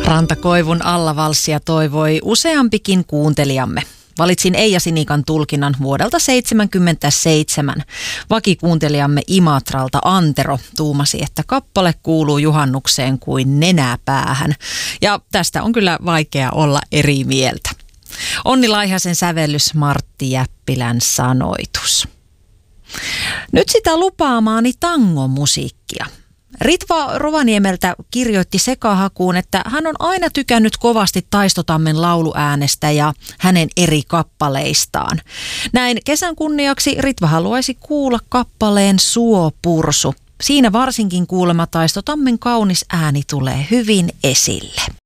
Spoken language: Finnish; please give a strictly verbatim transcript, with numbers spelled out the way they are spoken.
Rantakoivun alla valssia toivoi useampikin kuuntelijamme. Valitsin Eija Sinikan tulkinnan vuodelta seitsemänkymmentäseitsemän. Vakikuuntelijamme Imatralta Antero tuumasi, että kappale kuuluu juhannukseen kuin nenäpäähän. Ja tästä on kyllä vaikea olla eri mieltä. Onni Laihasen sävellys, Martti Jäppilän sanoitus. Nyt sitä lupaamaani tangomusiikkia. Ritva Rovaniemeltä kirjoitti sekahakuun, että hän on aina tykännyt kovasti Taistotammen lauluäänestä ja hänen eri kappaleistaan. Näin kesän kunniaksi Ritva haluaisi kuulla kappaleen Suopursu. Siinä varsinkin kuulemma Taistotammen kaunis ääni tulee hyvin esille.